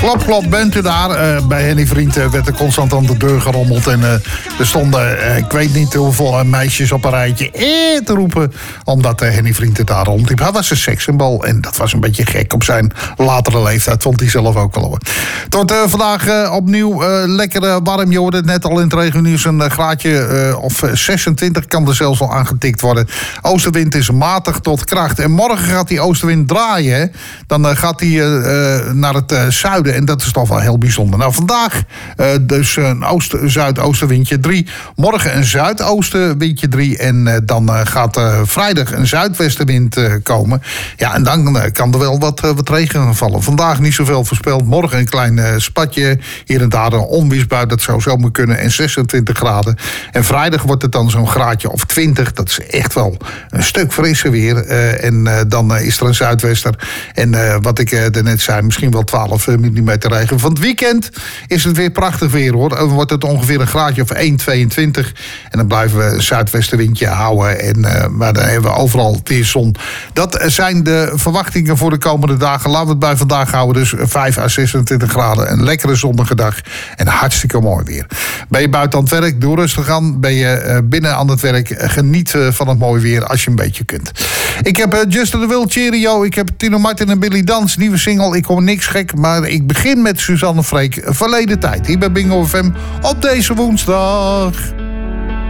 Klap, klap, bent u daar? Bij Henny Vriend werd er constant aan de deur gerommeld. En er stonden, ik weet niet hoeveel meisjes op een rijtje te roepen. Omdat Henny Vriend het daar rondliep. Hij was een sekssymbool. En dat was een beetje gek op zijn latere leeftijd. Vond hij zelf ook wel hoor. Tot vandaag opnieuw lekker warm. Je hoorde het net al in het regionieuws. Een graadje of 26 kan er zelfs al aangetikt worden. Oostenwind is matig tot kracht. En morgen gaat die oostenwind draaien. Hè? Dan gaat hij naar het zuiden. En dat is toch wel heel bijzonder. Nou, vandaag dus een zuidoostenwindje 3. Morgen een zuidoostenwindje 3. En dan gaat vrijdag een zuidwestenwind komen. Ja, en dan kan er wel wat regen gaan vallen. Vandaag niet zoveel voorspeld. Morgen een klein spatje. Hier en daar een onweersbui. Dat zou zomaar kunnen. En 26 graden. En vrijdag wordt het dan zo'n graadje of 20. Dat is echt wel een stuk frisser weer. En dan is er een zuidwester. En wat ik net zei, misschien wel 12 millimeter regen. Van het weekend is het weer prachtig weer hoor. Dan wordt het ongeveer een graadje of 1,22. En dan blijven we een zuidwestenwindje houden. Maar dan hebben we overal weer zon. Dat zijn de verwachtingen voor de komende dagen. Laten we het bij vandaag houden. Dus 5 à 26 graden. Een lekkere zonnige dag. En hartstikke mooi weer. Ben je buiten aan het werk? Doe rustig aan. Ben je binnen aan het werk? Geniet van het mooie weer als je een beetje kunt. Ik heb Justin de Wild, Cheerio. Ik heb Tino Martin en Billy Dans. Nieuwe single. Ik hoor niks gek. Maar ik begin met Suzanne Freek. Verleden tijd. Hier bij Bingo FM op deze woensdag.